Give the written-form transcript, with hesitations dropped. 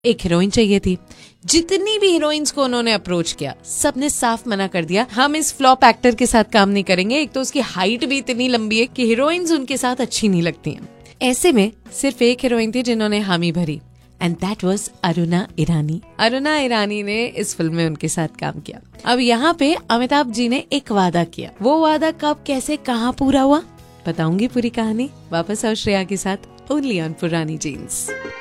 एक हीरोइन चाहिए थी। जितनी भी हीरोइंस को उन्होंने अप्रोच किया, सबने साफ मना कर दिया, हम इस फ्लॉप एक्टर के साथ काम नहीं करेंगे। एक तो उसकी हाइट भी इतनी लंबी है कि हीरोइंस उनके साथ अच्छी नहीं लगती हैं। ऐसे में सिर्फ एक हीरोइन थी जिन्होंने हामी भरी, एंड दैट वाज अरुणा ईरानी। अरुणा ईरानी ने इस फिल्म में उनके साथ काम किया। अब यहाँ पे अमिताभ जी ने एक वादा किया। वो वादा कब, कैसे, कहाँ पूरा हुआ, बताऊंगी पूरी कहानी। वापस आओ श्रेया के साथ, ओनली ऑन पुरानी जीन्स।